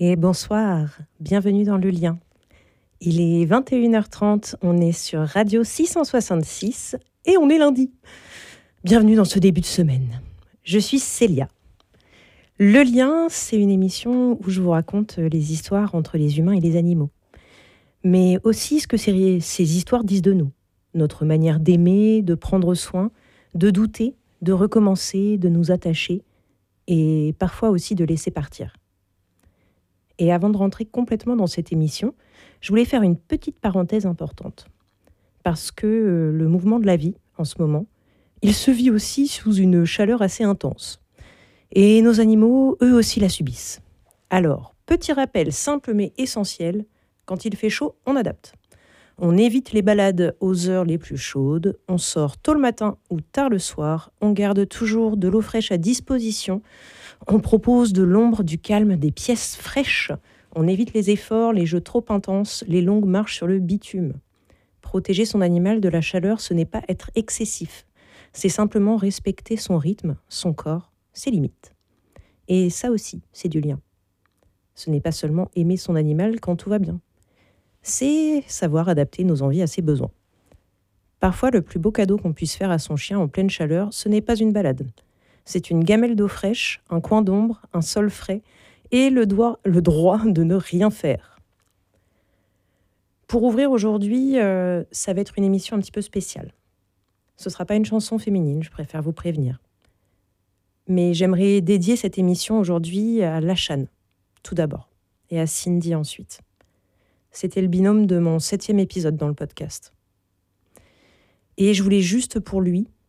Et bonsoir, bienvenue dans Le Lien. Il est 21h30, on est sur Radio 666 et on est lundi. Bienvenue dans ce début de semaine. Je suis Célia. Le Lien, c'est une émission où je vous raconte les histoires entre les humains et les animaux. Mais aussi ce que ces histoires disent de nous. Notre manière d'aimer, de prendre soin, de douter, de recommencer, de nous attacher et parfois aussi de laisser partir. Et avant de rentrer complètement dans cette émission, je voulais faire une petite parenthèse importante. Parce que le mouvement de la vie, en ce moment, il se vit aussi sous une chaleur assez intense. Et nos animaux, eux aussi, la subissent. Alors, petit rappel simple mais essentiel, quand il fait chaud, on adapte. On évite les balades aux heures les plus chaudes, on sort tôt le matin ou tard le soir, on garde toujours de l'eau fraîche à disposition, on propose de l'ombre, du calme, des pièces fraîches, on évite les efforts, les jeux trop intenses, les longues marches sur le bitume. Protéger son animal de la chaleur, ce n'est pas être excessif, c'est simplement respecter son rythme, son corps, ses limites. Et ça aussi, c'est du lien. Ce n'est pas seulement aimer son animal quand tout va bien. C'est savoir adapter nos envies à ses besoins. Parfois, le plus beau cadeau qu'on puisse faire à son chien en pleine chaleur, ce n'est pas une balade. C'est une gamelle d'eau fraîche, un coin d'ombre, un sol frais et le droit de ne rien faire. Pour ouvrir aujourd'hui, ça va être une émission un petit peu spéciale. Ce ne sera pas une chanson féminine, je préfère vous prévenir. Mais j'aimerais dédier cette émission aujourd'hui à Lachan, tout d'abord, et à Cindy ensuite. C'était le binôme de mon 7e épisode dans le podcast. Et je voulais juste pour lui